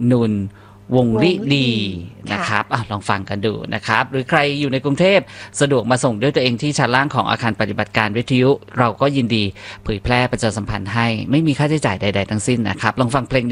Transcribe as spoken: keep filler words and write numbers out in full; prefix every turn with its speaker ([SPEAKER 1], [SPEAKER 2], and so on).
[SPEAKER 1] นุนวงลิลีนะครับอลองฟังกันดูนะครับหรือใครอยู่ในกรุงเทพสะดวกมาส่งด้วยตัวเองที่ชั้นล่างของอาคารปฏิบัติการวิทยุเราก็ยินดีเผยแพร่ประชาสัมพันธ์ให้ไม่มีค่าใช้จ่ายใดๆทั้งสิ้นนะครับลองฟังเพลง